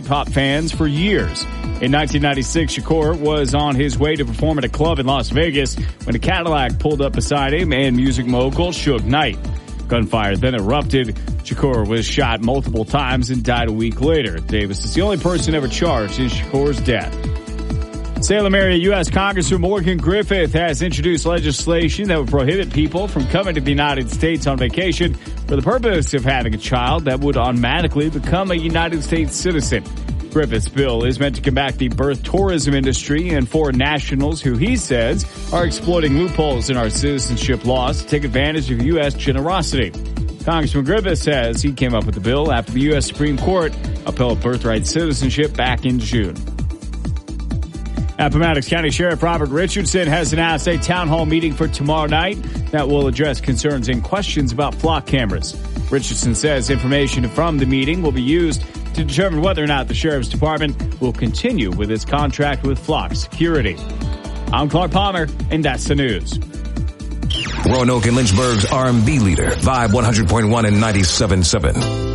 hip-hop fans for years. In 1996, Shakur was on his way to perform at a club in Las Vegas when a Cadillac pulled up beside him and music mogul Suge Knight. Gunfire then erupted. Shakur was shot multiple times and died a week later. Davis is the only person ever charged in Shakur's death. Salem area U.S. Congressman Morgan Griffith has introduced legislation that would prohibit people from coming to the United States on vacation for the purpose of having a child that would automatically become a United States citizen. Griffith's bill is meant to combat the birth tourism industry and foreign nationals who he says are exploiting loopholes in our citizenship laws to take advantage of U.S. generosity. Congressman Griffith says he came up with the bill after the U.S. Supreme Court upheld birthright citizenship back in June. Appomattox County Sheriff Robert Richardson has announced a town hall meeting for tomorrow night that will address concerns and questions about flock cameras. Richardson says information from the meeting will be used to determine whether or not the Sheriff's Department will continue with its contract with Flock Security. I'm Clark Palmer, and that's the news. Roanoke and Lynchburg's R&B leader, Vibe 100.1 and 97.7.